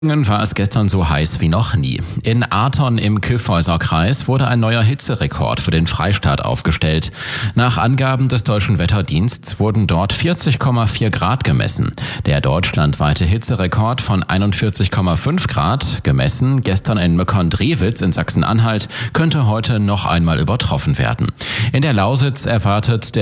War es gestern so heiß wie noch nie. In Aton im Kyffhäuser Kreis wurde ein neuer Hitzerekord für den Freistaat aufgestellt. Nach Angaben des Deutschen Wetterdienstes wurden dort 40,4 Grad gemessen. Der deutschlandweite Hitzerekord von 41,5 Grad, gemessen gestern in Möckern-Drewitz in Sachsen-Anhalt, könnte heute noch einmal übertroffen werden. In der Lausitz erwartet der